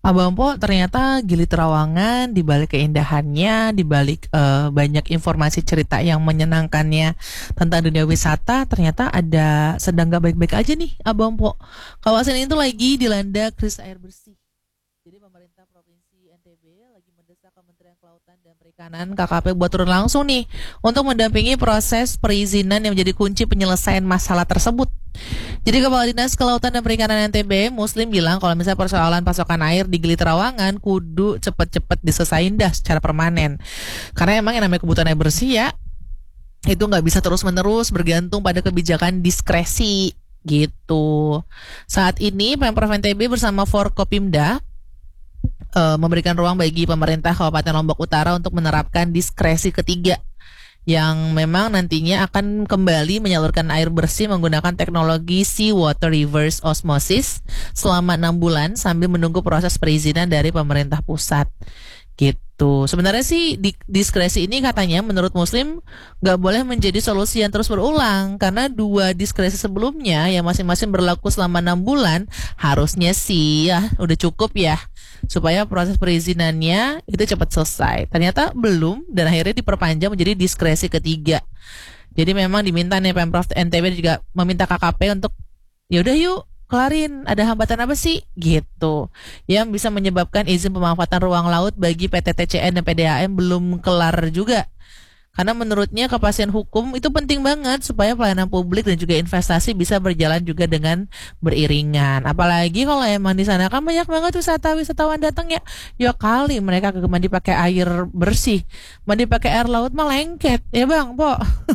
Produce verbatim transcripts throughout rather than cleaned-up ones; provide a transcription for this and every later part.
Abang Po, ternyata Gili Trawangan di balik keindahannya, di balik eh, banyak informasi cerita yang menyenangkannya tentang dunia wisata, ternyata ada sedang gak baik-baik aja nih, Abang Po. Kawasan itu lagi dilanda krisis air bersih. Jadi pemerintah Provinsi N T B lagi mendesak Kementerian Kelautan dan Perikanan K K P buat turun langsung nih untuk mendampingi proses perizinan yang menjadi kunci penyelesaian masalah tersebut. Jadi Kepala Dinas Kelautan dan Perikanan N T B Muslim bilang kalau misalnya persoalan pasokan air di Gili Trawangan kudu cepet-cepet diselesain dah secara permanen. Karena emang yang namanya kebutuhan air bersih ya itu nggak bisa terus-menerus bergantung pada kebijakan diskresi gitu. Saat ini Pemprov N T B bersama Forkopimda eh, memberikan ruang bagi pemerintah Kabupaten Lombok Utara untuk menerapkan diskresi ketiga yang memang nantinya akan kembali menyalurkan air bersih menggunakan teknologi Seawater Reverse Osmosis selama enam bulan sambil menunggu proses perizinan dari pemerintah pusat. Gitu. Sebenarnya sih di, diskresi ini katanya menurut Muslim nggak boleh menjadi solusi yang terus berulang karena dua diskresi sebelumnya yang masing-masing berlaku selama enam bulan harusnya sih ya udah cukup ya supaya proses perizinannya itu cepat selesai. Ternyata belum dan akhirnya diperpanjang menjadi diskresi ketiga. Jadi memang diminta nih Pemprov N T B juga meminta K K P untuk ya udah yuk kelarin ada hambatan apa sih gitu yang bisa menyebabkan izin pemanfaatan ruang laut bagi P T T C N dan P D A M belum kelar juga. Karena menurutnya kepastian hukum itu penting banget supaya pelayanan publik dan juga investasi bisa berjalan juga dengan beriringan. Apalagi kalau emang di sana kan banyak banget wisata wisatawan datang ya. Ya kali mereka ke mandi pakai air bersih, mandi pakai air laut mah lengket ya bang, Po.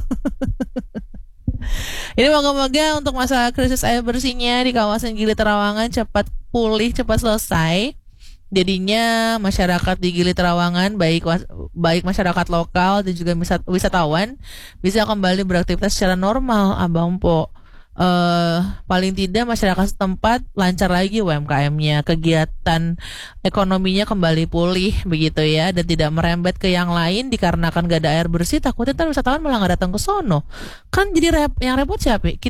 Ini moga-moga untuk masalah krisis air bersihnya di kawasan Gili Trawangan cepat pulih, cepat selesai. Jadinya masyarakat di Gili Trawangan baik baik masyarakat lokal dan juga wisatawan bisa kembali beraktivitas secara normal, Abang Po. Eh paling tidak masyarakat setempat lancar lagi U M K M-nya, kegiatan ekonominya kembali pulih begitu ya dan tidak merembet ke yang lain dikarenakan gak ada air bersih takutnya ntar wisatawan malah gak datang ke sono. Kan jadi rep yang repot siapa?